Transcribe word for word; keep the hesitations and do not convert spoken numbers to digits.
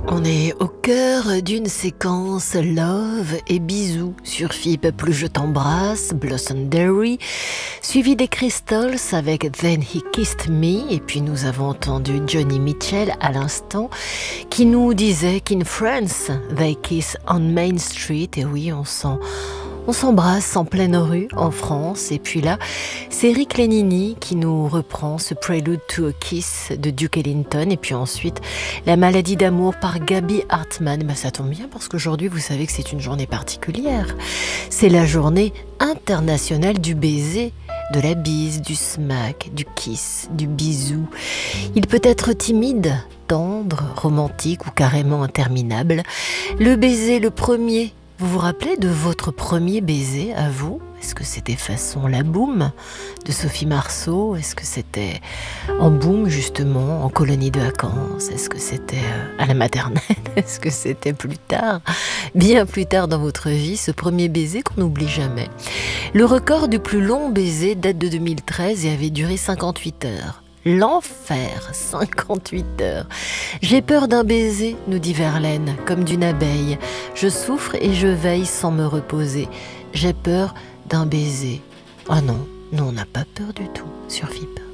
On est au cœur d'une séquence love et bisous sur F I B Plus je t'embrasse, Blossom Derry, suivi des Crystals avec Then He Kissed Me, et puis nous avons entendu Johnny Mitchell à l'instant qui nous disait qu'in France they kiss on Main Street, et oui, on sent On s'embrasse en pleine rue en France. Et puis là, c'est Rick Lenini qui nous reprend ce Prelude to a Kiss de Duke Ellington. Et puis ensuite, La maladie d'amour par Gaby Hartmann. Ben, ça tombe bien parce qu'aujourd'hui, vous savez que c'est une journée particulière. C'est la journée internationale du baiser, de la bise, du smack, du kiss, du bisou. Il peut être timide, tendre, romantique ou carrément interminable. Le baiser, le premier. Vous vous rappelez de votre premier baiser à vous? Est-ce que c'était façon La Boum de Sophie Marceau? Est-ce que c'était en boum justement, en colonie de vacances? Est-ce que c'était à la maternelle? Est-ce que c'était plus tard, bien plus tard dans votre vie, ce premier baiser qu'on n'oublie jamais? Le record du plus long baiser date de deux mille treize et avait duré cinquante-huit heures. L'enfer, cinquante-huit heures. J'ai peur d'un baiser, nous dit Verlaine, comme d'une abeille. Je souffre et je veille sans me reposer. J'ai peur d'un baiser. Ah non, nous on n'a pas peur du tout sur F I B.